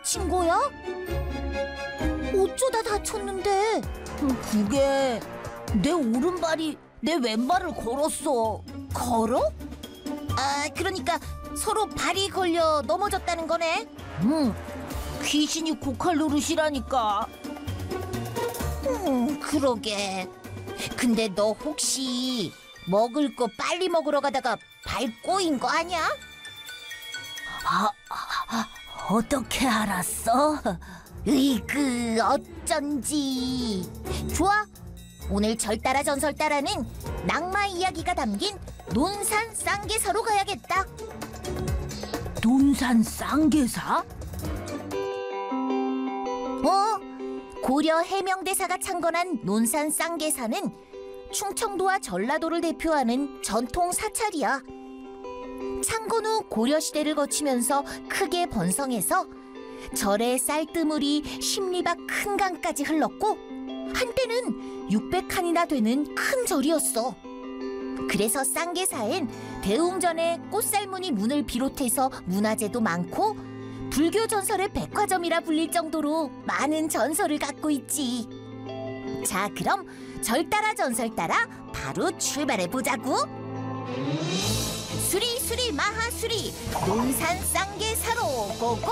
다친 거야? 어쩌다 다쳤는데? 그게 내 오른발이 내 왼발을 걸었어. 걸어? 아, 그러니까 서로 발이 걸려 넘어졌다는 거네? 귀신이 고칼 노릇이라니까. 그러게. 근데 너 혹시 먹을 거 빨리 먹으러 가다가 발 꼬인 거 아니야? 어떻게 알았어? 으이그, 어쩐지. 좋아, 오늘 절따라 전설따라는 낭마 이야기가 담긴 논산 쌍계사로 가야겠다. 논산 쌍계사? 고려 해명대사가 창건한 논산 쌍계사는 충청도와 전라도를 대표하는 전통 사찰이야. 창건 후 고려시대를 거치면서 크게 번성해서 절에 쌀뜨물이 10리박 큰 강까지 흘렀고 한때는 600칸이나 되는 큰 절이었어. 그래서 쌍계사엔 대웅전에 꽃살무늬 문을 비롯해서 문화재도 많고 불교 전설의 백화점이라 불릴 정도로 많은 전설을 갖고 있지. 자, 그럼 절따라 전설 따라 바로 출발해보자고. 수리수리 마하수리 논산 쌍계사로 고고!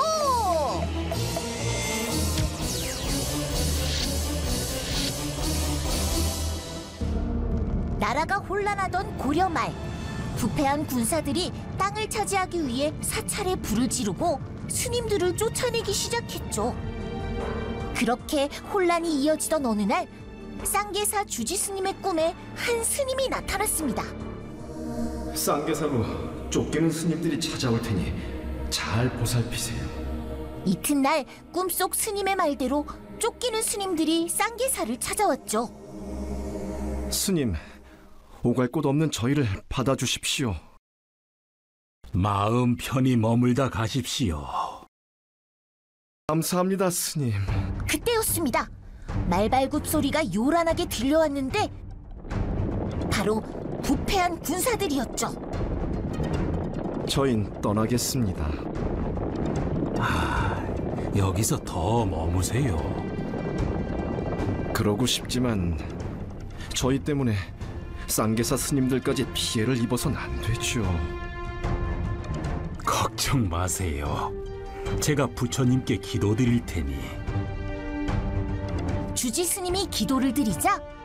나라가 혼란하던 고려 말, 부패한 군사들이 땅을 차지하기 위해 사찰에 불을 지르고 스님들을 쫓아내기 시작했죠. 그렇게 혼란이 이어지던 어느 날 쌍계사 주지 스님의 꿈에 한 스님이 나타났습니다. 쌍계사로 쫓기는 스님들이 찾아올 테니 잘 보살피세요. 이튿날 꿈속 스님의 말대로 쫓기는 스님들이 쌍계사를 찾아왔죠. 스님, 오갈 곳 없는 저희를 받아주십시오. 마음 편히 머물다 가십시오. 감사합니다, 스님. 그때였습니다. 말발굽 소리가 요란하게 들려왔는데 바로 부패한 군사들이었죠. 저흰 떠나겠습니다. 여기서 더 머무세요. 그러고 싶지만 저희 때문에 쌍계사 스님들까지 피해를 입어선 안 되죠. 걱정 마세요. 제가 부처님께 기도드릴 테니. 주지 스님이 기도를 드리자